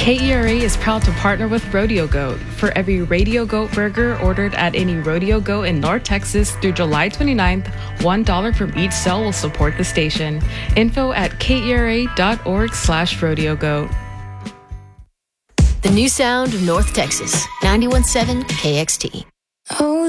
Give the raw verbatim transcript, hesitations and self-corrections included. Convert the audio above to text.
K E R A is proud to partner with Rodeo Goat. For every Radio Goat burger ordered at any Rodeo Goat in North Texas through July twenty-ninth, one dollar from each sale will support the station. Info at kera.org slash rodeo goat. The new sound of North Texas, ninety-one point seven K X T. Oh,